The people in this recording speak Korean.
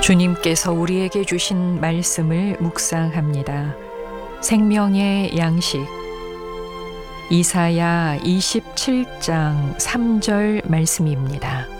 주님께서 우리에게 주신 말씀을 묵상합니다. 생명의 양식. 이사야 27장 3절 말씀입니다.